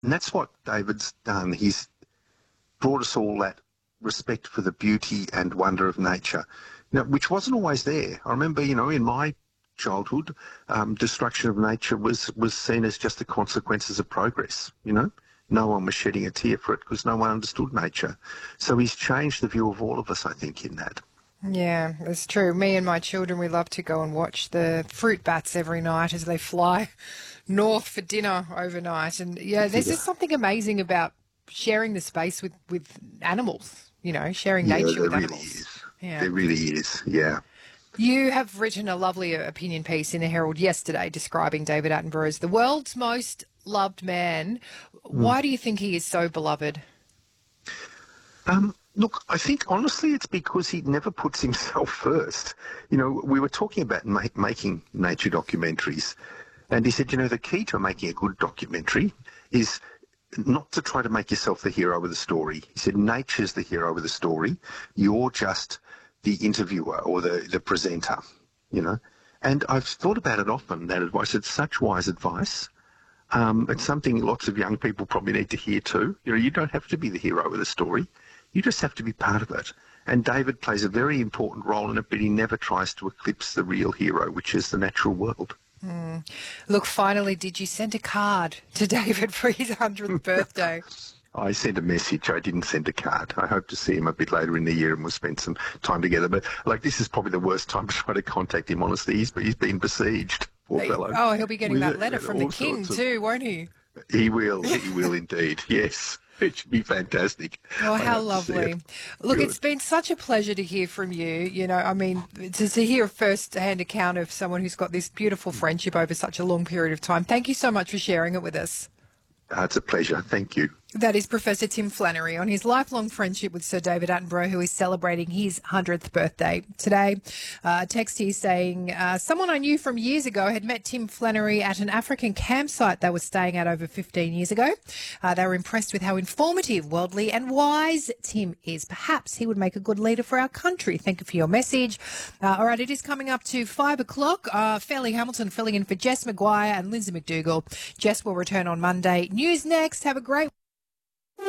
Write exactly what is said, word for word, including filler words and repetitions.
And that's what David's done. He's brought us all that respect for the beauty and wonder of nature, you know, which wasn't always there. I remember, you know, in my childhood, um, destruction of nature was, was seen as just the consequences of progress, you know. No one was shedding a tear for it because no one understood nature. So he's changed the view of all of us, I think, in that. Yeah, it's true. Me and my children, we love to go and watch the fruit bats every night as they fly north for dinner overnight. And yeah, there's Yeah. just something amazing about sharing the space with, with animals, you know, sharing Yeah, nature there with really animals. is. Yeah. There really is, yeah. You have written a lovely opinion piece in the Herald yesterday describing David Attenborough as the world's most loved man. Mm. Why do you think he is so beloved? Um, look, I think honestly it's because he never puts himself first. You know, we were talking about ma- making nature documentaries, and he said, you know, the key to making a good documentary is not to try to make yourself the hero of the story. He said, nature's the hero of the story. You're just the interviewer or the, the presenter, you know. And I've thought about it often, that advice. It's such wise advice. Um, it's something lots of young people probably need to hear too. You know, you don't have to be the hero of the story. You just have to be part of it. And David plays a very important role in it, but he never tries to eclipse the real hero, which is the natural world. Mm. Look, finally, did you send a card to David for his hundredth birthday? I sent a message. I didn't send a card. I hope to see him a bit later in the year and we'll spend some time together. But, like, this is probably the worst time to try to contact him, honestly. He's, he's been besieged, poor fellow. Oh, he'll be getting With that it, letter and from the all king sorts of- too, won't he? He will. He will indeed. Yes. It should be fantastic. Oh, I how hope to see lovely. it. Look, Good. it's been such a pleasure to hear from you. You know, I mean, to, to hear a first-hand account of someone who's got this beautiful friendship over such a long period of time. Thank you so much for sharing it with us. Uh, it's a pleasure. Thank you. That is Professor Tim Flannery on his lifelong friendship with Sir David Attenborough, who is celebrating his hundredth birthday today. Uh, a text here saying, uh, someone I knew from years ago had met Tim Flannery at an African campsite they were staying at over fifteen years ago. Uh, they were impressed with how informative, worldly and wise Tim is. Perhaps he would make a good leader for our country. Thank you for your message. Uh, all right, it is coming up to five o'clock. Uh, Fairleigh Hamilton filling in for Jess McGuire and Lindsay McDougall. Jess will return on Monday. News next. Have a great